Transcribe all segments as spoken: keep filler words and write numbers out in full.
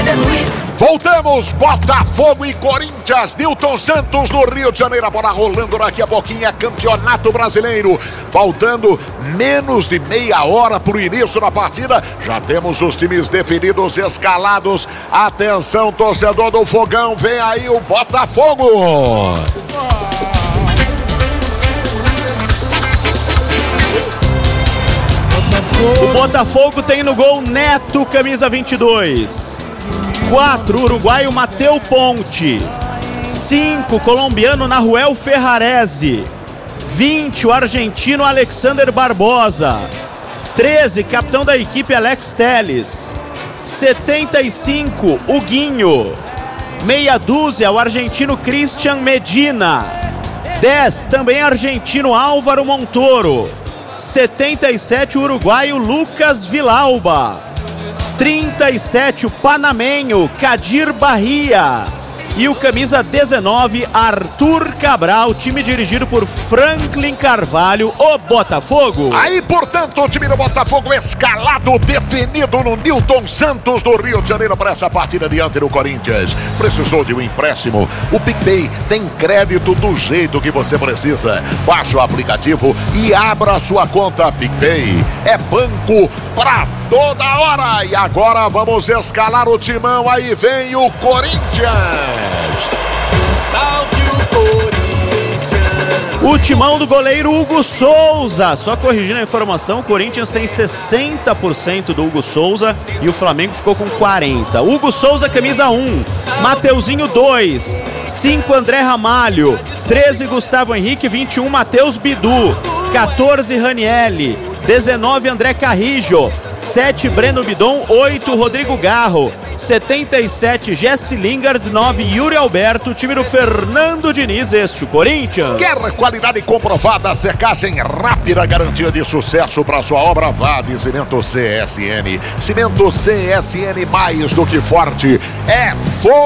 Éder Luiz. Voltamos, Botafogo e Corinthians, Nilton Santos no Rio de Janeiro, a bola rolando daqui a pouquinho, é Campeonato Brasileiro, faltando menos de meia hora para o início da partida, já temos os times definidos, escalados, atenção torcedor do Fogão, vem aí o Botafogo! O Botafogo tem no gol Neto, camisa vinte e dois. quatro, uruguaio Mateu Ponte. cinco, colombiano Nahuel Ferrarese. vinte, o argentino Alexander Barbosa. treze, capitão da equipe Alex Telles. setenta e cinco, Huguinho. Meia dúzia, o argentino Christian Medina. dez, também argentino Álvaro Montoro. setenta e sete, o uruguaio Lucas Vilauba. trinta e sete, o panamenho Kadir Bahia. E o camisa dezenove, Arthur Cabral, time dirigido por Franklin Carvalho, o Botafogo. Aí, portanto, o time do Botafogo escalado, definido no Nilton Santos do Rio de Janeiro para essa partida diante do Corinthians. Precisou de um empréstimo? O PicPay tem crédito do jeito que você precisa. Baixe o aplicativo e abra sua conta PicPay. É banco pra toda hora. E agora vamos escalar o timão. Aí vem o Corinthians. Salve o Corinthians. O timão do goleiro Hugo Souza. Só corrigindo a informação, o Corinthians tem sessenta por cento do Hugo Souza e o Flamengo ficou com quarenta por cento. Hugo Souza, camisa um. Mateuzinho, dois. cinco, André Ramalho. treze, Gustavo Henrique. vinte e um, Matheus Bidu. quatorze, Ranielli. dezenove, André Carrijo. sete, Breno Bidon. oito, Rodrigo Garro. setenta e sete, Jesse Lingard. nove, Yuri Alberto. Time do Fernando Diniz, este o Corinthians. Quer qualidade comprovada, secagem rápida, garantia de sucesso para sua obra? Vá de Cimento C S N. Cimento C S N, mais do que forte, é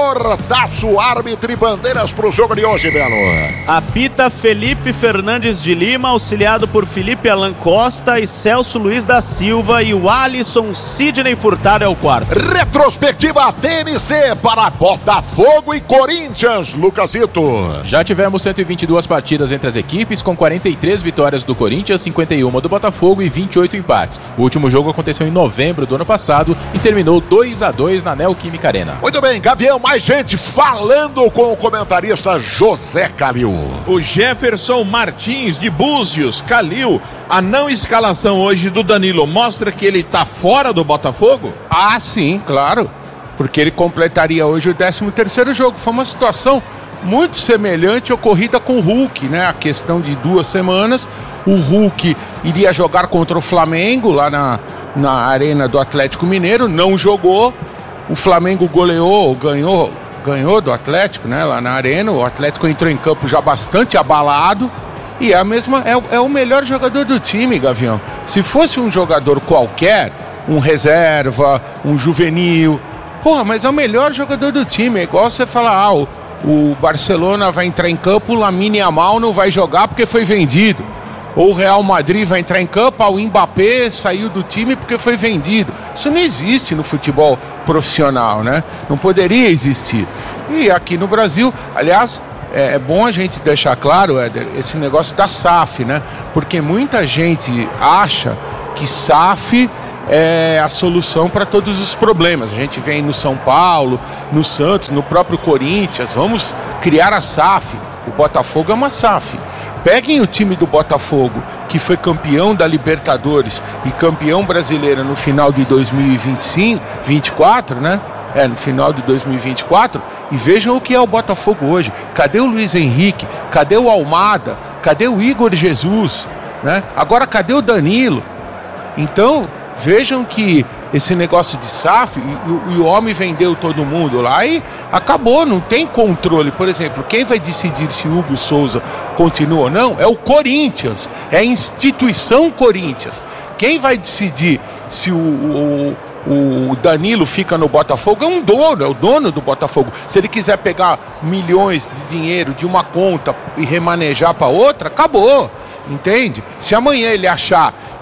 fortaço. Árbitro e bandeiras pro jogo de hoje, Belo. Apita Felipe Fernandes de Lima, auxiliado por Felipe Alan Costa e Celso Luiz da Silva, e o Alisson Sidney Furtado é o quarto. Retrospectiva T N C para Botafogo e Corinthians, Lucasito. Já tivemos cento e vinte e duas partidas entre as equipes, com quarenta e três vitórias do Corinthians, cinquenta e uma do Botafogo e vinte e oito empates. O último jogo aconteceu em novembro do ano passado e terminou dois a dois na Neoquímica Arena. Muito bem, Gavião, mais gente falando com o comentarista José Calil. O Jefferson Martins de Búzios. Calil, a não escalação hoje do Danilo mostra que ele tá fora do Botafogo? Ah, sim, claro, porque ele completaria hoje o décimo terceiro jogo. Foi uma situação muito semelhante ocorrida com o Hulk, né? A questão de duas semanas, o Hulk iria jogar contra o Flamengo lá na, na arena do Atlético Mineiro, não jogou, o Flamengo goleou, ganhou, ganhou do Atlético, né? Lá na arena, o Atlético entrou em campo já bastante abalado, e é a mesma, é, é o melhor jogador do time, Gavião. Se fosse um jogador qualquer, um reserva, um juvenil, porra, mas é o melhor jogador do time. É igual você falar, ah, o, o Barcelona vai entrar em campo, o Lamine Yamal não vai jogar porque foi vendido. Ou o Real Madrid vai entrar em campo, ah, o Mbappé saiu do time porque foi vendido. Isso não existe no futebol profissional, né? Não poderia existir. E aqui no Brasil, aliás, é, é bom a gente deixar claro, Éder, esse negócio da S A F, né? Porque muita gente acha que S A F é a solução para todos os problemas. A gente vem no São Paulo, no Santos, no próprio Corinthians, vamos criar a S A F. O Botafogo é uma S A F. Peguem o time do Botafogo, que foi campeão da Libertadores e campeão brasileiro no final de dois mil e vinte e cinco, vinte e quatro, né? É, no final de dois mil e vinte e quatro, e vejam o que é o Botafogo hoje. Cadê o Luiz Henrique? Cadê o Almada? Cadê o Igor Jesus? Né? Agora cadê o Danilo? Então, vejam que esse negócio de S A F, e, e o homem vendeu todo mundo lá e acabou, não tem controle. Por exemplo, quem vai decidir se o Hugo Souza continua ou não é o Corinthians, é a instituição Corinthians. Quem vai decidir se o, o, o Danilo fica no Botafogo é um dono, é o dono do Botafogo. Se ele quiser pegar milhões de dinheiro de uma conta e remanejar para outra, acabou, entende? Se amanhã ele achar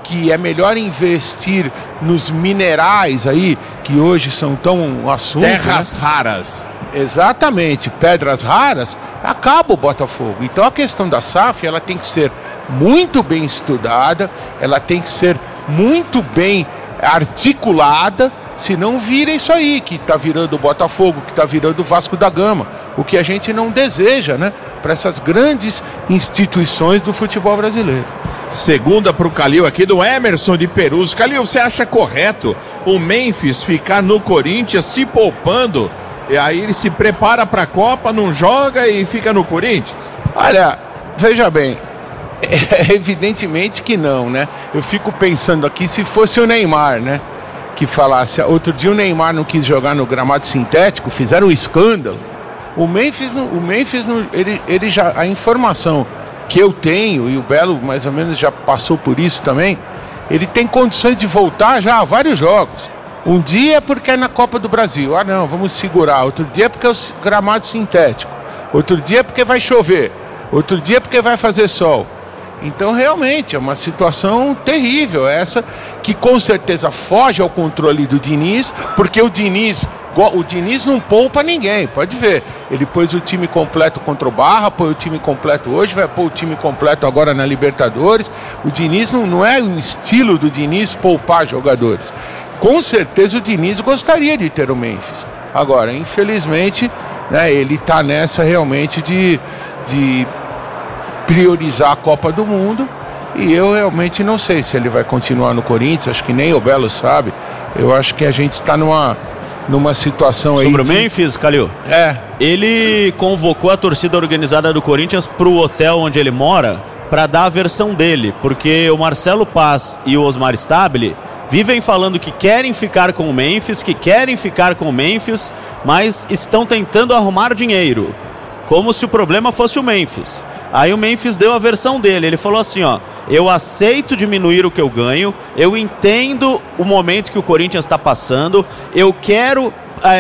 que é melhor investir nos minerais aí, que hoje são tão um assunto. Terras né? raras. Exatamente, pedras raras, acaba o Botafogo. Então a questão da S A F, ela tem que ser muito bem estudada, ela tem que ser muito bem articulada, senão vira isso aí, que está virando o Botafogo, que está virando o Vasco da Gama, o que a gente não deseja, né, para essas grandes instituições do futebol brasileiro. Segunda pro Calil aqui do Emerson de Perus. Calil, você acha correto o Memphis ficar no Corinthians se poupando? E aí ele se prepara pra Copa, não joga e fica no Corinthians? Olha, veja bem, é, evidentemente que não, né? Eu fico pensando aqui se fosse o Neymar, né? Que falasse, outro dia o Neymar não quis jogar no gramado sintético, fizeram um escândalo. O Memphis, o Memphis ele, ele já, a informação que eu tenho, e o Belo mais ou menos já passou por isso também, ele tem condições de voltar já a vários jogos. Um dia é porque é na Copa do Brasil, ah não, vamos segurar. Outro dia é porque é o gramado sintético. Outro dia é porque vai chover. Outro dia é porque vai fazer sol. Então realmente é uma situação terrível essa, que com certeza foge ao controle do Diniz, porque o Diniz, o Diniz não poupa ninguém, pode ver. Ele pôs o time completo contra o Barra, pôs o time completo hoje, vai pôr o time completo agora na Libertadores. O Diniz não, não é o estilo do Diniz poupar jogadores. Com certeza o Diniz gostaria de ter o Memphis. Agora, infelizmente, né, ele está nessa realmente de... de priorizar a Copa do Mundo, e eu realmente não sei se ele vai continuar no Corinthians, acho que nem o Belo sabe. Eu acho que a gente está numa, numa situação aí... Sobre de... o Memphis, Calil? É. Ele convocou a torcida organizada do Corinthians pro hotel onde ele mora para dar a versão dele, porque o Marcelo Paz e o Osmar Stabile vivem falando que querem ficar com o Memphis, que querem ficar com o Memphis, mas estão tentando arrumar dinheiro, como se o problema fosse o Memphis. Aí o Memphis deu a versão dele, ele falou assim, ó, eu aceito diminuir o que eu ganho, eu entendo o momento que o Corinthians está passando, eu quero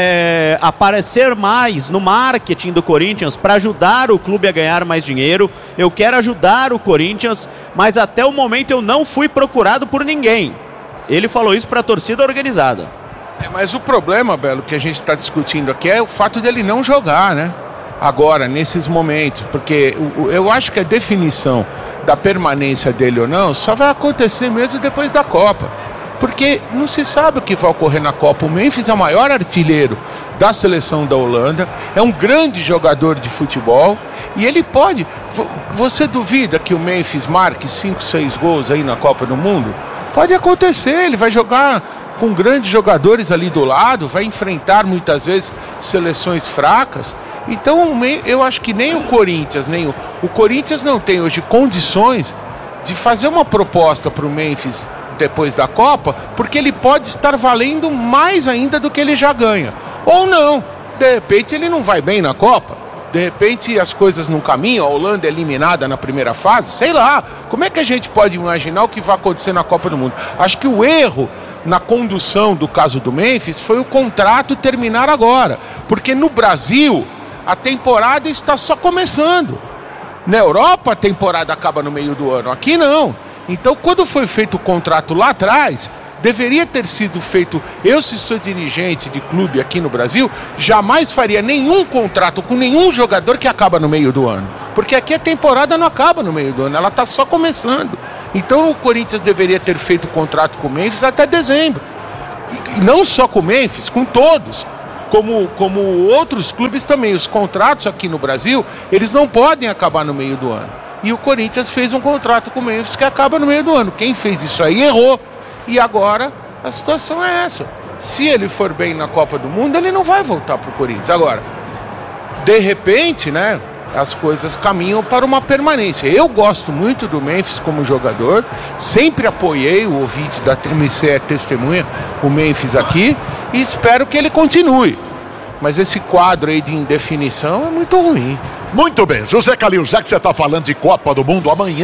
é, aparecer mais no marketing do Corinthians para ajudar o clube a ganhar mais dinheiro, eu quero ajudar o Corinthians, mas até o momento eu não fui procurado por ninguém. Ele falou isso para a torcida organizada. É, mas o problema, Belo, que a gente está discutindo aqui é o fato dele não jogar, né? Agora, nesses momentos, porque eu acho que a definição da permanência dele ou não só vai acontecer mesmo depois da Copa, porque não se sabe o que vai ocorrer na Copa. O Memphis é o maior artilheiro da seleção da Holanda, é um grande jogador de futebol, e ele pode... Você duvida que o Memphis marque cinco, seis gols aí na Copa do Mundo? Pode acontecer, ele vai jogar com grandes jogadores ali do lado, vai enfrentar muitas vezes seleções fracas. Então eu acho que nem o Corinthians, nem o... O Corinthians não tem hoje condições de fazer uma proposta para o Memphis depois da Copa, porque ele pode estar valendo mais ainda do que ele já ganha. Ou não, de repente ele não vai bem na Copa, de repente as coisas não caminham, a Holanda é eliminada na primeira fase, sei lá. Como é que a gente pode imaginar o que vai acontecer na Copa do Mundo? Acho que o erro na condução do caso do Memphis foi o contrato terminar agora, porque no Brasil a temporada está só começando. Na Europa a temporada acaba no meio do ano, aqui não. Então quando foi feito o contrato lá atrás, deveria ter sido feito... Eu, se sou dirigente de clube aqui no Brasil, jamais faria nenhum contrato com nenhum jogador que acaba no meio do ano, porque aqui a temporada não acaba no meio do ano, ela está só começando. Então o Corinthians deveria ter feito o contrato com o Memphis até dezembro, e não só com o Memphis, com todos. Como, como outros clubes também, os contratos aqui no Brasil, eles não podem acabar no meio do ano. E o Corinthians fez um contrato com o Memphis que acaba no meio do ano. Quem fez isso aí errou. E agora a situação é essa. Se ele for bem na Copa do Mundo, ele não vai voltar para o Corinthians. Agora, de repente, né, as coisas caminham para uma permanência. Eu gosto muito do Memphis como jogador, sempre apoiei, o ouvinte da T M C é testemunha, o Memphis aqui, e espero que ele continue. Mas esse quadro aí de indefinição é muito ruim. Muito bem, José Calil, já que você está falando de Copa do Mundo, amanhã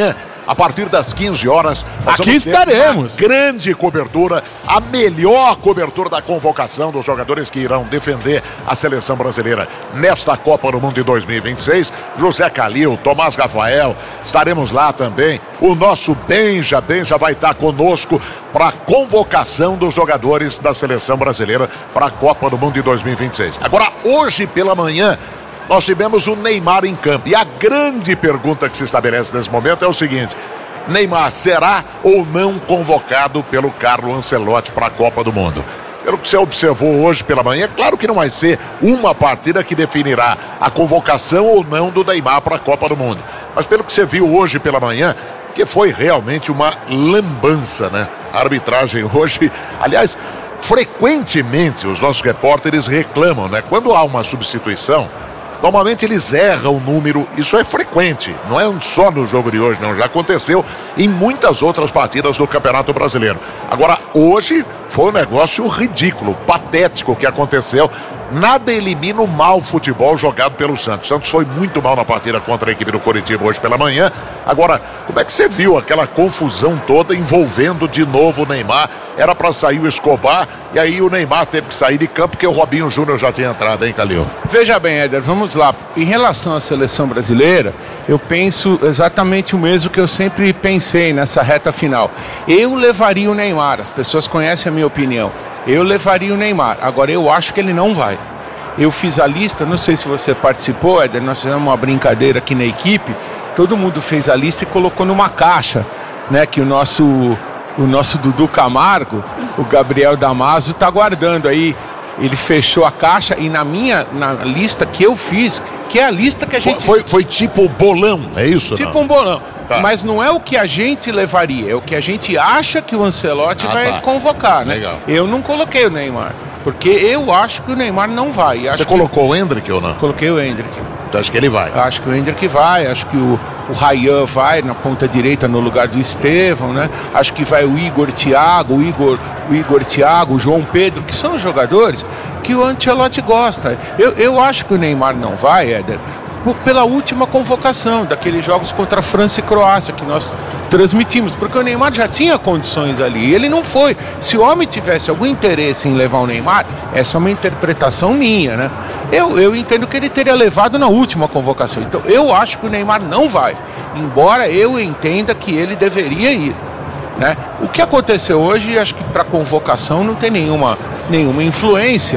a partir das quinze horas. Nós Aqui vamos ter estaremos. uma grande cobertura, a melhor cobertura da convocação dos jogadores que irão defender a seleção brasileira nesta Copa do Mundo de dois mil e vinte e seis. José Calil, Tomás Rafael, estaremos lá também. O nosso Benja, Benja vai estar conosco para a convocação dos jogadores da seleção brasileira para a Copa do Mundo de dois mil e vinte e seis. Agora, hoje pela manhã, nós tivemos o Neymar em campo. E a grande pergunta que se estabelece nesse momento é o seguinte: Neymar será ou não convocado pelo Carlo Ancelotti para a Copa do Mundo? Pelo que você observou hoje pela manhã, claro que não vai ser uma partida que definirá a convocação ou não do Neymar para a Copa do Mundo. Mas pelo que você viu hoje pela manhã, que foi realmente uma lambança, né? A arbitragem hoje, aliás, frequentemente os nossos repórteres reclamam, né? Quando há uma substituição, normalmente eles erram o número, isso é frequente, não é só no jogo de hoje, não, já aconteceu em muitas outras partidas do Campeonato Brasileiro. Agora, hoje foi um negócio ridículo, patético que aconteceu. Nada elimina o mau futebol jogado pelo Santos. O Santos foi muito mal na partida contra a equipe do Coritiba hoje pela manhã. Agora, como é que você viu aquela confusão toda envolvendo de novo o Neymar? Era para sair o Escobar e aí o Neymar teve que sair de campo porque o Robinho Júnior já tinha entrado, hein, Calil? Veja bem, Éder, vamos lá. Em relação à seleção brasileira, eu penso exatamente o mesmo que eu sempre pensei nessa reta final. Eu levaria o Neymar, as pessoas conhecem a minha opinião. Eu levaria o Neymar, agora eu acho que ele não vai. Eu fiz a lista, não sei se você participou, Éder, nós fizemos uma brincadeira aqui na equipe, todo mundo fez a lista e colocou numa caixa, né, que o nosso, o nosso Dudu Camargo, o Gabriel Damaso, está guardando aí. Ele fechou a caixa e na minha na lista que eu fiz, que é a lista que a gente... Foi, foi tipo bolão, é isso? Tipo não? um bolão. Tá. Mas não é o que a gente levaria, é o que a gente acha que o Ancelotti Ah, vai tá. convocar, né? Legal. Eu não coloquei o Neymar, porque eu acho que o Neymar não vai. Acho Você que... colocou o Endrick ou não? Coloquei o Endrick. Então acho que ele vai. Acho que o Endrick vai, acho que o, o Rayan vai na ponta direita no lugar do Estevão, né? Acho que vai o Igor Thiago, o Igor, o Igor Thiago, o João Pedro, que são jogadores que o Ancelotti gosta. Eu, eu acho que o Neymar não vai, Éder, por- pela última convocação daqueles jogos contra a França e Croácia que nós transmitimos, porque o Neymar já tinha condições ali, e ele não foi. Se o homem tivesse algum interesse em levar o Neymar, essa é uma interpretação minha, né? Eu, eu entendo que ele teria levado na última convocação, então eu acho que o Neymar não vai, embora eu entenda que ele deveria ir, né? O que aconteceu hoje, acho que para convocação não tem nenhuma, nenhuma influência.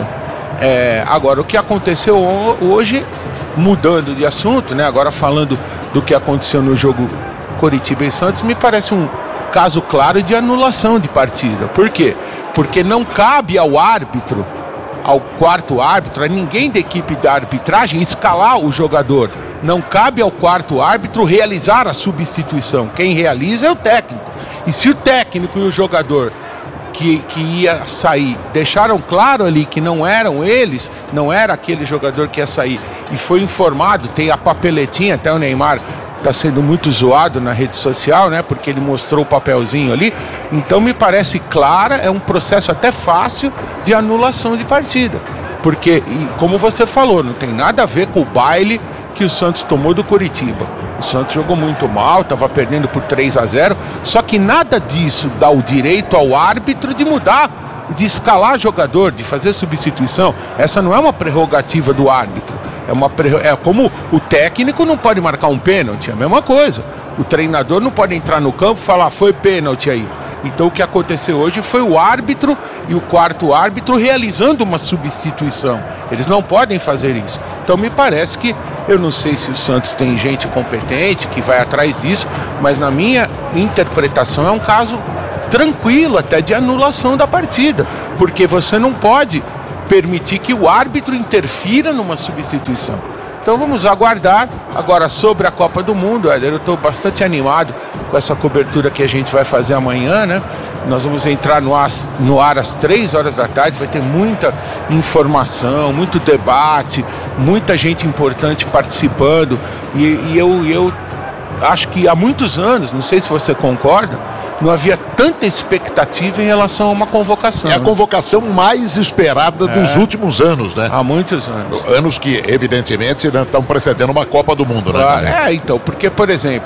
É, agora, o que aconteceu ho- hoje, mudando de assunto, né? Agora falando do que aconteceu no jogo Coritiba e Santos, me parece um caso claro de anulação de partida. Por quê? Porque não cabe ao árbitro, ao quarto árbitro, a ninguém da equipe da arbitragem escalar o jogador. Não cabe ao quarto árbitro realizar a substituição. Quem realiza é o técnico. E se o técnico e o jogador que, que ia sair deixaram claro ali que não eram eles, não era aquele jogador que ia sair, e foi informado, tem a papeletinha, até o Neymar está sendo muito zoado na rede social, né? Porque ele mostrou o papelzinho ali. Então me parece clara, é um processo até fácil de anulação de partida. Porque, e como você falou, não tem nada a ver com o baile que o Santos tomou do Coritiba. O Santos jogou muito mal, estava perdendo por três a zero, só que nada disso dá o direito ao árbitro de mudar, de escalar jogador, de fazer substituição. Essa não é uma prerrogativa do árbitro. É, uma prerro... é como o técnico não pode marcar um pênalti, é a mesma coisa. O treinador não pode entrar no campo e falar, foi pênalti aí. Então o que aconteceu hoje foi o árbitro e o quarto árbitro realizando uma substituição. Eles não podem fazer isso. Então me parece que, eu não sei se o Santos tem gente competente que vai atrás disso, mas na minha interpretação é um caso tranquilo até de anulação da partida, porque você não pode permitir que o árbitro interfira numa substituição. Então vamos aguardar. Agora, sobre a Copa do Mundo, Éder, eu estou bastante animado com essa cobertura que a gente vai fazer amanhã, né? Nós vamos entrar no ar, no ar às três horas da tarde, vai ter muita informação, muito debate, muita gente importante participando, e, e eu, eu acho que há muitos anos, não sei se você concorda, não havia tanta expectativa em relação a uma convocação. É a convocação mais esperada dos últimos anos, né? Há muitos anos. Anos que, evidentemente, né, estão precedendo uma Copa do Mundo, né? Claro. Cara? É, então, porque, por exemplo,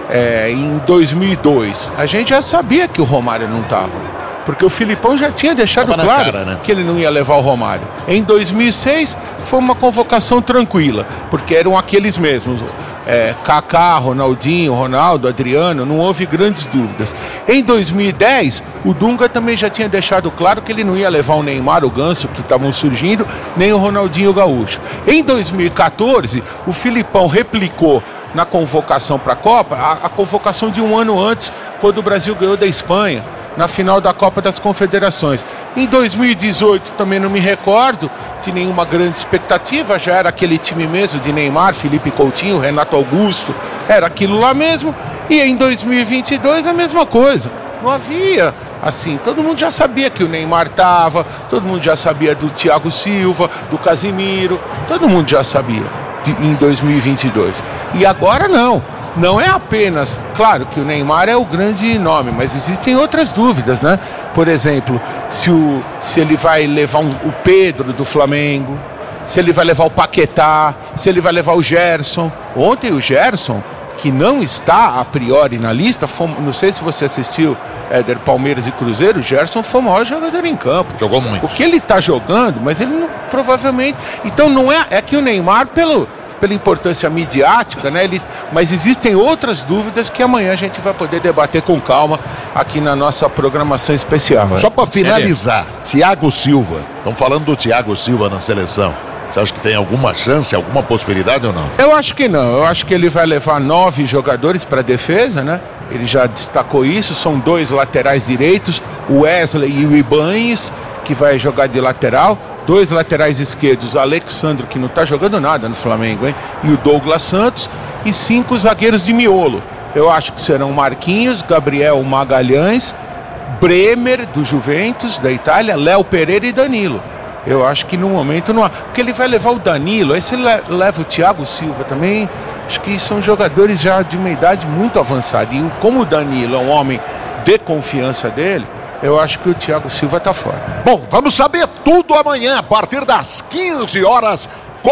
é, em dois mil e dois, a gente já sabia que o Romário não estava. Porque o Filipão já tinha deixado Tava na claro cara, né? que ele não ia levar o Romário. Em dois mil e seis foi uma convocação tranquila, porque eram aqueles mesmos. É, Kaká, Ronaldinho, Ronaldo, Adriano, não houve grandes dúvidas. Em dois mil e dez, o Dunga também já tinha deixado claro que ele não ia levar o Neymar, o Ganso, que estavam surgindo, nem o Ronaldinho Gaúcho. Em dois mil e quatorze, o Filipão replicou na convocação para a Copa a, a convocação de um ano antes, quando o Brasil ganhou da Espanha, na final da Copa das Confederações. Em dois mil e dezoito também não me recordo de nenhuma grande expectativa, já era aquele time mesmo de Neymar, Felipe Coutinho, Renato Augusto, era aquilo lá mesmo. E em dois mil e vinte e dois a mesma coisa, não havia assim, todo mundo já sabia que o Neymar estava, todo mundo já sabia do Thiago Silva, do Casimiro, todo mundo já sabia de, em dois mil e vinte e dois. E agora não. Não é apenas, claro que o Neymar é o grande nome, mas existem outras dúvidas, né? Por exemplo, se, o, se ele vai levar um, o Pedro do Flamengo, se ele vai levar o Paquetá, se ele vai levar o Gerson. Ontem o Gerson, que não está a priori na lista, foi, não sei se você assistiu, Éder, Palmeiras e Cruzeiro, o Gerson foi o maior jogador em campo. Jogou muito. O que ele está jogando, mas ele não, provavelmente... Então não é, é que o Neymar, pelo... pela importância midiática, né? Ele, mas existem outras dúvidas que amanhã a gente vai poder debater com calma aqui na nossa programação especial. Né? Só para finalizar, é. Thiago Silva, estamos falando do Thiago Silva na seleção. Você acha que tem alguma chance, alguma possibilidade ou não? Eu acho que não, eu acho que ele vai levar nove jogadores para a defesa, né? Ele já destacou isso, são dois laterais direitos, o Wesley e o Ibañez, que vai jogar de lateral. Dois laterais esquerdos, o Alexandro, que não está jogando nada no Flamengo, hein? E o Douglas Santos, e cinco zagueiros de miolo. Eu acho que serão Marquinhos, Gabriel Magalhães, Bremer, do Juventus, da Itália, Léo Pereira e Danilo. Eu acho que no momento não há. Porque ele vai levar o Danilo, aí você leva o Thiago Silva também. Acho que são jogadores já de uma idade muito avançada. E como o Danilo é um homem de confiança dele, eu acho que o Thiago Silva está fora. Bom, vamos saber tudo amanhã, a partir das quinze horas.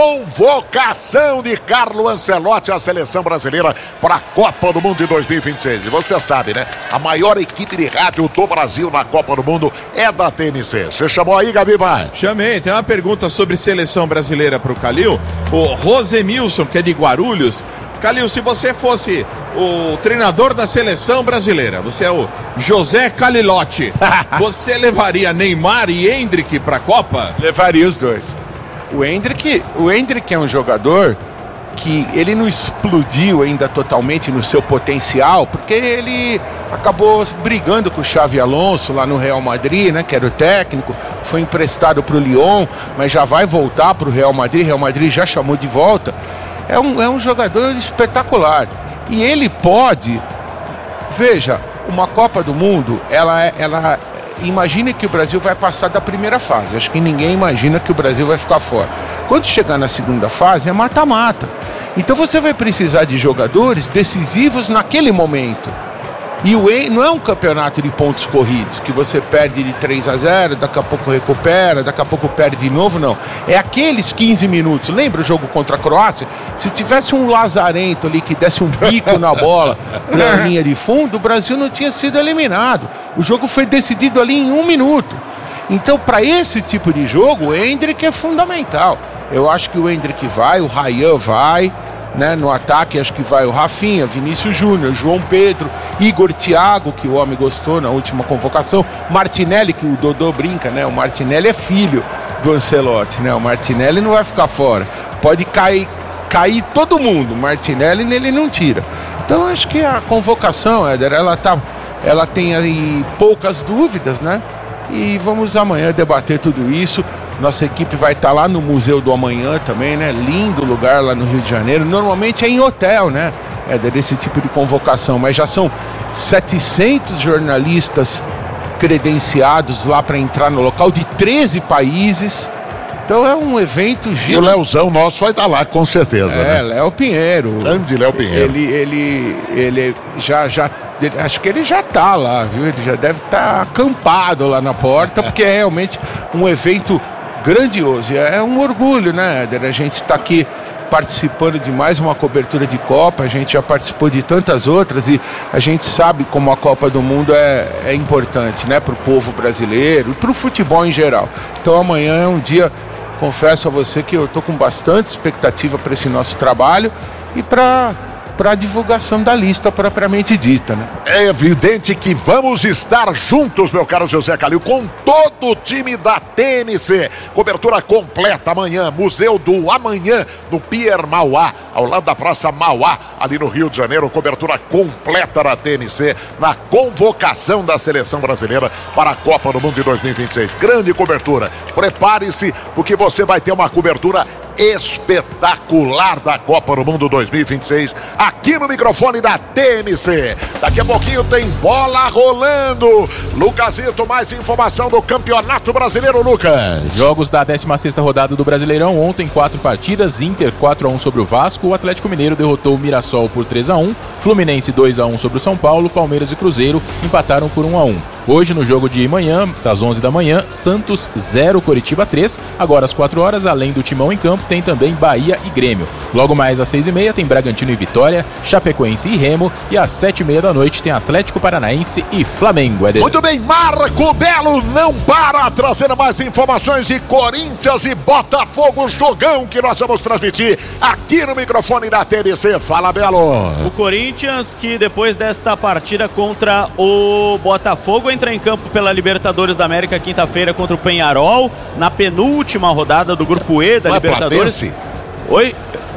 Convocação de Carlo Ancelotti à seleção brasileira para a Copa do Mundo de dois mil e vinte e seis. E você sabe, né? A maior equipe de rádio do Brasil na Copa do Mundo é da T M C. Você chamou aí, Gabi, vai? Chamei. Tem uma pergunta sobre seleção brasileira para o Calil. O Rosemilson, que é de Guarulhos. Calil, se você fosse o treinador da seleção brasileira, você é o José Calilotti, você levaria Neymar e Endrick para a Copa? Levaria os dois. O Endrick, o Endrick é um jogador que ele não explodiu ainda totalmente no seu potencial, porque ele acabou brigando com o Xavi Alonso lá no Real Madrid, né, que era o técnico, foi emprestado para o Lyon, mas já vai voltar para o Real Madrid, Real Madrid já chamou de volta. É um, é um jogador espetacular. E ele pode... Veja, uma Copa do Mundo, ela, ela imagine que o Brasil vai passar da primeira fase. Acho que ninguém imagina que o Brasil vai ficar fora. Quando chegar na segunda fase, é mata-mata. Então você vai precisar de jogadores decisivos naquele momento. E o E não é um campeonato de pontos corridos, que você perde de três a zero, daqui a pouco recupera, daqui a pouco perde de novo, não. É aqueles quinze minutos. Lembra o jogo contra a Croácia? Se tivesse um lazarento ali que desse um bico na bola na linha de fundo, o Brasil não tinha sido eliminado. O jogo foi decidido ali em um minuto. Então, para esse tipo de jogo, o Endrick é fundamental. Eu acho que o Endrick vai, o Ryan vai... Né, no ataque acho que vai o Rafinha, Vinícius Júnior, João Pedro, Igor Thiago, que o homem gostou na última convocação, Martinelli, que o Dodô brinca, né? O Martinelli é filho do Ancelotti, né? O Martinelli não vai ficar fora, pode cair, cair todo mundo, o Martinelli nele não tira. Então acho que a convocação, Éder, ela, tá, ela tem aí poucas dúvidas, né? E vamos amanhã debater tudo isso. Nossa equipe vai estar lá no Museu do Amanhã também, né? Lindo lugar lá no Rio de Janeiro. Normalmente é em hotel, né? É desse tipo de convocação, mas já são setecentos jornalistas credenciados lá para entrar no local de treze países. Então é um evento gigante. E o Leozão nosso vai estar lá, com certeza. É, né? Léo Pinheiro. Grande Léo Pinheiro. Ele, ele, ele já, já, ele, acho que ele já está lá, viu? Ele já deve estar tá acampado lá na porta, porque é realmente um evento grandioso. É um orgulho, né, Éder? A gente está aqui participando de mais uma cobertura de Copa. A gente já participou de tantas outras e a gente sabe como a Copa do Mundo é, é importante, né, para o povo brasileiro e para o futebol em geral. Então amanhã é um dia, confesso a você que eu estou com bastante expectativa para esse nosso trabalho e para para a divulgação da lista propriamente dita, né? É evidente que vamos estar juntos, meu caro José Calil, com todo o time da T N C. Cobertura completa amanhã, Museu do Amanhã, no Pier Mauá, ao lado da Praça Mauá, ali no Rio de Janeiro. Cobertura completa da T N C na convocação da seleção brasileira para a Copa do Mundo de dois mil e vinte e seis. Grande cobertura. Prepare-se, porque você vai ter uma cobertura espetacular da Copa do Mundo dois mil e vinte e seis aqui no microfone da T N C. Daqui a pouquinho tem bola rolando. Lucasito, mais informação do Campeonato Brasileiro, Lucas. Jogos da décima sexta rodada do Brasileirão. Ontem, quatro partidas. Inter quatro a um sobre o Vasco. O Atlético Mineiro derrotou o Mirassol por três a um. Fluminense dois a um sobre o São Paulo. Palmeiras e Cruzeiro empataram por um a um. Hoje, no jogo de manhã, das onze da manhã, Santos zero, Coritiba três. Agora às quatro horas, além do Timão em campo, tem também Bahia e Grêmio. Logo mais às seis e meia tem Bragantino e Vitória, Chapecoense e Remo. E às sete e meia da noite tem Atlético Paranaense e Flamengo. Éder. Muito bem, Marco Belo não para, trazendo mais informações de Corinthians e Botafogo, jogão que nós vamos transmitir aqui no microfone da T N C. Fala, Belo. O Corinthians, que depois desta partida contra o Botafogo, entra em campo pela Libertadores da América quinta-feira contra o Peñarol, na penúltima rodada do Grupo E da não Libertadores. É Platense? Oi?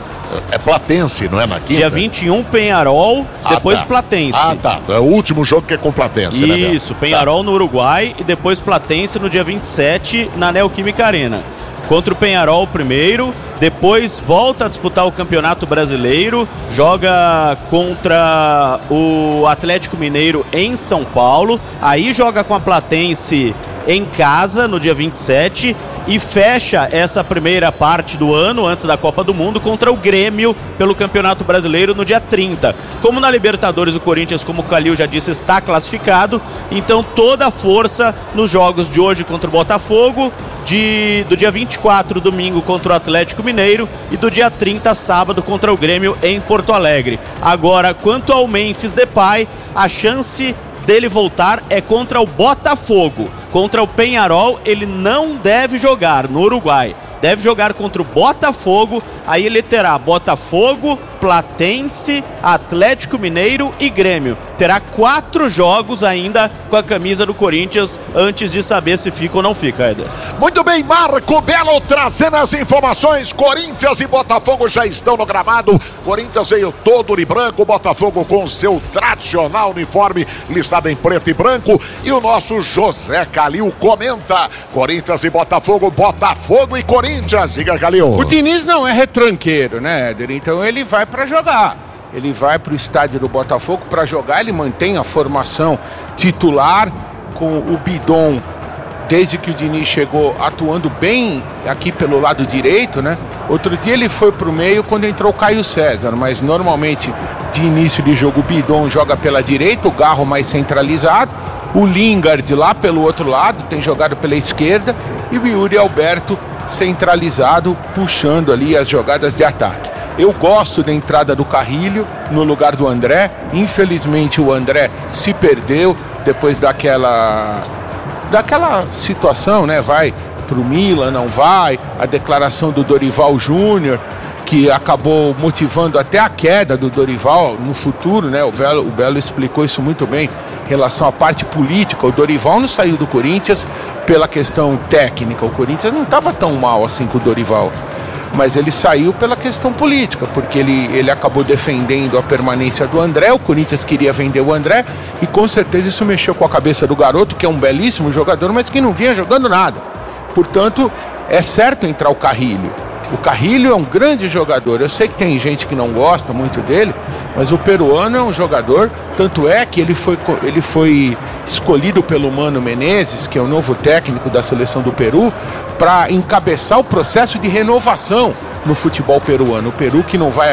É Platense, não é na quinta? Dia vinte e um, Peñarol, ah, depois tá. Platense. Ah, tá. É o último jogo que é com Platense, né? Isso, Peñarol tá. No Uruguai e depois Platense no dia vinte e sete na Neoquímica Arena. Contra o Peñarol primeiro, depois volta a disputar o Campeonato Brasileiro, joga contra o Atlético Mineiro em São Paulo, aí joga com a Platense em casa no dia vinte e sete e fecha essa primeira parte do ano, antes da Copa do Mundo, contra o Grêmio pelo Campeonato Brasileiro no dia trinta. Como na Libertadores o Corinthians, como o Calil já disse, está classificado, então toda a força nos jogos de hoje contra o Botafogo, de, do dia vinte e quatro, domingo, contra o Atlético Mineiro e do dia trinta, sábado, contra o Grêmio em Porto Alegre. Agora, quanto ao Memphis Depay, a chance dele voltar é contra o Botafogo. Contra o Peñarol ele não deve jogar no Uruguai, deve jogar contra o Botafogo. Aí ele terá Botafogo, Platense, Atlético Mineiro e Grêmio. Terá quatro jogos ainda com a camisa do Corinthians antes de saber se fica ou não fica, Éder. Muito bem, Marco Belo trazendo as informações. Corinthians e Botafogo já estão no gramado. Corinthians veio todo de branco, Botafogo com seu tradicional uniforme listado em preto e branco. E o nosso José Calil comenta: Corinthians e Botafogo, Botafogo e Corinthians. Diga, Calil. O Diniz não é retranqueiro, né, Éder? Então ele vai para jogar. Ele vai para o estádio do Botafogo para jogar. Ele mantém a formação titular com o Bidon, desde que o Diniz chegou, atuando bem aqui pelo lado direito, né? Outro dia ele foi para o meio quando entrou o Caio César, mas normalmente de início de jogo o Bidon joga pela direita, o Garro mais centralizado, o Lingard lá pelo outro lado, tem jogado pela esquerda, e o Yuri Alberto centralizado, puxando ali as jogadas de ataque. Eu gosto da entrada do Carrilho no lugar do André. Infelizmente o André se perdeu depois daquela daquela situação, né? Vai pro Milan, não vai. A declaração do Dorival Júnior, que acabou motivando até a queda do Dorival no futuro, né? O Belo, o Belo explicou isso muito bem em relação à parte política. O Dorival não saiu do Corinthians pela questão técnica. O Corinthians não estava tão mal assim com o Dorival, mas ele saiu pela questão política, porque ele, ele acabou defendendo a permanência do André. O Corinthians queria vender o André e com certeza isso mexeu com a cabeça do garoto, que é um belíssimo jogador, mas que não vinha jogando nada. Portanto, é certo entrar o Carrilho. O Carrilho é um grande jogador. Eu sei que tem gente que não gosta muito dele, mas o peruano é um jogador, tanto é que ele foi, ele foi escolhido pelo Mano Menezes, que é o novo técnico da seleção do Peru, para encabeçar o processo de renovação no futebol peruano. O Peru, que não vai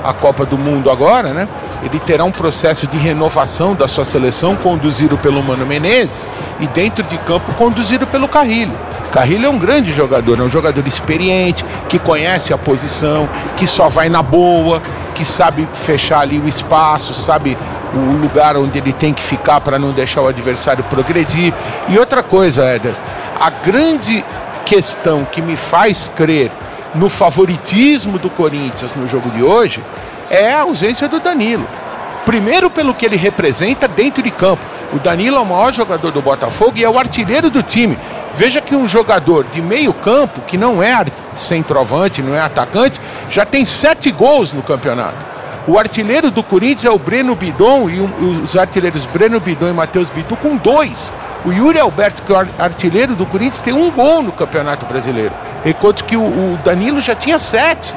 a Copa do Mundo agora, né? Ele terá um processo de renovação da sua seleção conduzido pelo Mano Menezes e dentro de campo conduzido pelo Carrilho. Carrilho é um grande jogador, é um jogador experiente, que conhece a posição, que só vai na boa, que sabe fechar ali o espaço, sabe o lugar onde ele tem que ficar para não deixar o adversário progredir. E outra coisa, Éder, a grande questão que me faz crer no favoritismo do Corinthians no jogo de hoje é a ausência do Danilo. Primeiro pelo que ele representa dentro de campo. O Danilo é o maior jogador do Botafogo e é o artilheiro do time. Veja que um jogador de meio campo, que não é centroavante, não é atacante, já tem sete gols no campeonato. O artilheiro do Corinthians é o Breno Bidon e os artilheiros Breno Bidon e Matheus Bidu com dois. O Yuri Alberto, que é o artilheiro do Corinthians, tem um gol no Campeonato Brasileiro, enquanto que o Danilo já tinha sete.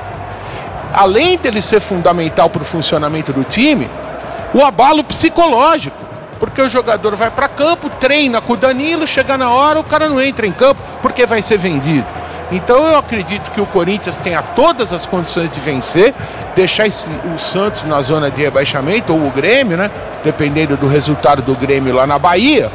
Além dele ser fundamental para o funcionamento do time, o abalo psicológico, porque o jogador vai para campo, treina com o Danilo, chega na hora, o cara não entra em campo porque vai ser vendido. Então eu acredito que o Corinthians tenha todas as condições de vencer, deixar esse, o Santos na zona de rebaixamento, ou o Grêmio, né? Dependendo do resultado do Grêmio lá na Bahia,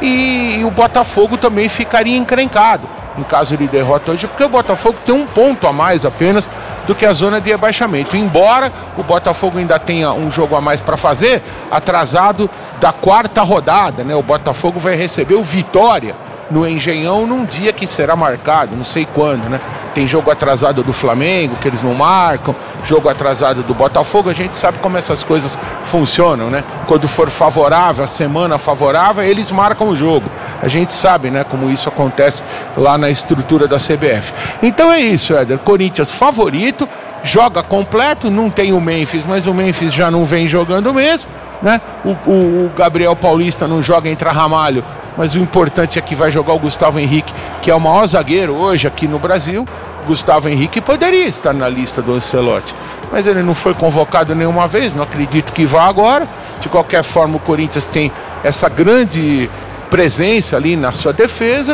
e, e o Botafogo também ficaria encrencado em caso ele derrota hoje, porque o Botafogo tem um ponto a mais apenas do que a zona de rebaixamento, embora o Botafogo ainda tenha um jogo a mais para fazer, atrasado da quarta rodada, né? O Botafogo vai receber o Vitória no Engenhão num dia que será marcado, não sei quando, né? Tem jogo atrasado do Flamengo, que eles não marcam, jogo atrasado do Botafogo, a gente sabe como essas coisas funcionam, né? Quando for favorável, a semana favorável, eles marcam o jogo. A gente sabe, né, como isso acontece lá na estrutura da C B F. Então é isso, Éder, Corinthians favorito, joga completo, não tem o Memphis, mas o Memphis já não vem jogando mesmo, né? O, o, o Gabriel Paulista não joga, entra Ramalho, mas o importante é que vai jogar o Gustavo Henrique, que é o maior zagueiro hoje aqui no Brasil. Gustavo Henrique poderia estar na lista do Ancelotti, mas ele não foi convocado nenhuma vez, não acredito que vá agora. De qualquer forma, o Corinthians tem essa grande presença ali na sua defesa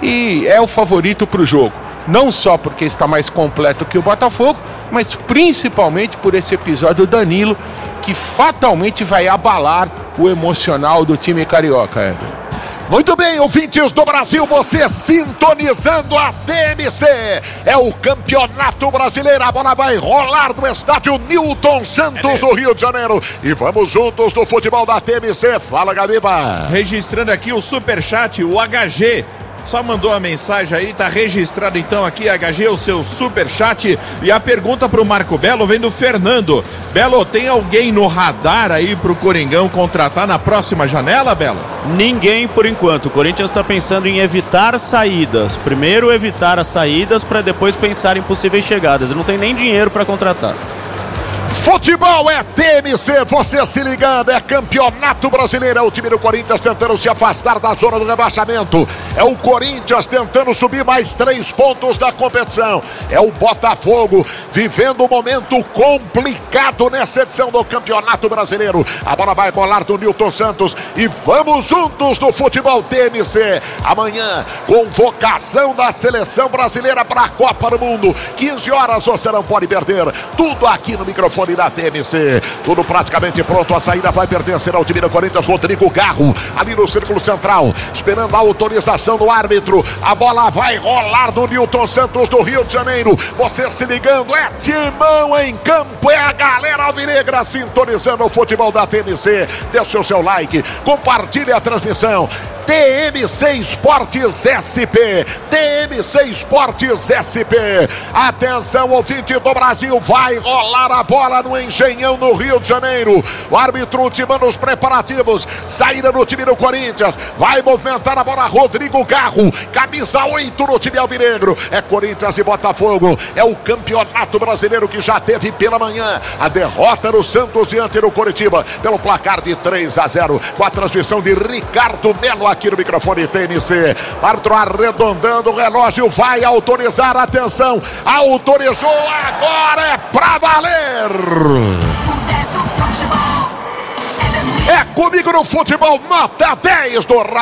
e é o favorito para o jogo. Não só porque está mais completo que o Botafogo, mas principalmente por esse episódio do Danilo, que fatalmente vai abalar o emocional do time carioca, Éder. Muito bem, ouvintes do Brasil, você sintonizando a T M C. É o Campeonato Brasileiro, a bola vai rolar no estádio Newton Santos do Rio de Janeiro. E vamos juntos no futebol da T M C. Fala, Gabiba. Registrando aqui o superchat, o H G. Só mandou a mensagem aí, tá registrado então aqui, H G, o seu superchat. E a pergunta pro Marco Belo vem do Fernando. Belo, tem alguém no radar aí pro Coringão contratar na próxima janela, Belo? Ninguém por enquanto. O Corinthians está pensando em evitar saídas. Primeiro evitar as saídas para depois pensar em possíveis chegadas. Não tem nem dinheiro para contratar. Futebol é T M C, você se ligando, é Campeonato Brasileiro, é o time do Corinthians tentando se afastar da zona do rebaixamento, é o Corinthians tentando subir mais três pontos da competição, é o Botafogo vivendo um momento complicado nessa edição do Campeonato Brasileiro. A bola vai rolar do Newton Santos e vamos juntos no futebol T M C. Amanhã, convocação da seleção brasileira para a Copa do Mundo, quinze horas, você não pode perder, tudo aqui no microfone da T M C, tudo praticamente pronto. A saída vai pertencer ao time do Corinthians. Rodrigo Garro ali no círculo central, esperando a autorização do árbitro. A bola vai rolar no Newton Santos do Rio de Janeiro. Você se ligando, é timão em campo, é a galera alvinegra sintonizando o futebol da T M C. Deixe o seu like, compartilhe a transmissão. T M C Esportes S P, T M C Esportes S P. Atenção, ouvinte do Brasil, vai rolar a bola no Engenhão, no Rio de Janeiro. O árbitro ultimando os preparativos, saída no time do Corinthians, vai movimentar a bola Rodrigo Garro, camisa oito no time alvinegro. É Corinthians e Botafogo, é o Campeonato Brasileiro que já teve pela manhã a derrota no Santos diante do Coritiba pelo placar de três a zero, com a transmissão de Ricardo Melo aqui no microfone T M C. Árbitro arredondando o relógio, vai autorizar, atenção, autorizou, agora é pra valer. É comigo no futebol, nota dez do